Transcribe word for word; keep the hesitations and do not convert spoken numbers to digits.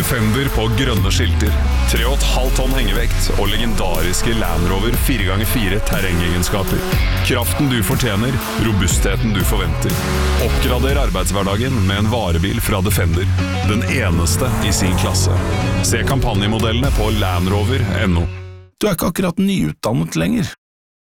Defender på grønne skilter, tre komma fem tonn hengevekt og legendariske Land Rover fire ganger fire terrengegenskaper. Kraften du fortjener, robustheten du forventer. Oppgrader arbeidshverdagen med en varebil fra Defender. Den eneste i sin klasse. Se kampanjemodellene på land rover punktum no. Du er ikke akkurat nyutdannet lenger.